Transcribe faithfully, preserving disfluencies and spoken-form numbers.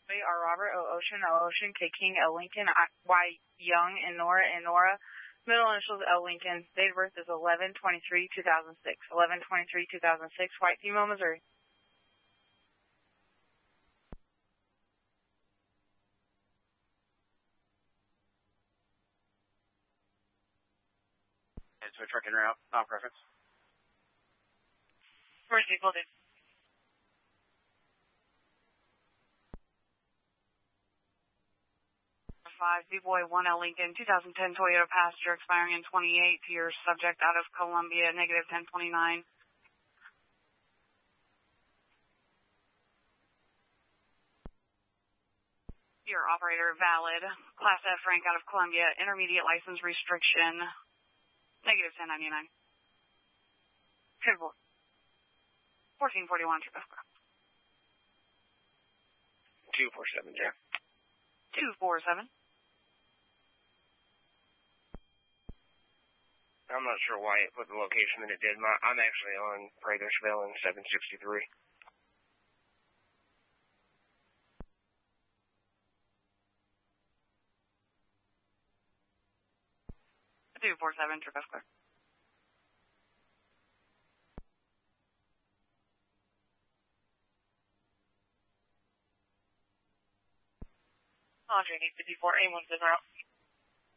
We are Robert, O Ocean, L Ocean, K King, L Lincoln, I, Y Young, and Nora, and Nora. Middle initials L Lincoln. Date of birth is eleven twenty-three two thousand six. eleven twenty-three two thousand six. White female, Missouri. It's a truck in route, not preference. Where's people, dude? five, B-Boy one L Lincoln, two thousand ten Toyota Passenger, expiring in twenty-eight. Your subject out of Columbia, negative ten twenty-nine. Your operator, valid. Class F rank out of Columbia, intermediate license restriction, negative ten ninety-nine. fourteen forty-one, two four seven, Jack. two four seven. I'm not sure why it put the location that it did. My, I'm actually on Pragersville in seven sixty-three. two four seven, trip clear. Andre, eight fifty-four, A one's in route.